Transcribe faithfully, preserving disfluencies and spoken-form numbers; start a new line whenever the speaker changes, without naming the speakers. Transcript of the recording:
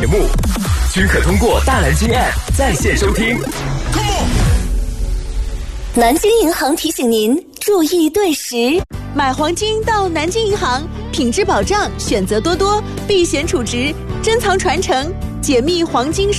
节目，均可通过大蓝鲸 App 在线收听。
南京银行提醒您注意对时，
买黄金到南京银行，品质保障，选择多多，避险储值，珍藏传承，解密黄金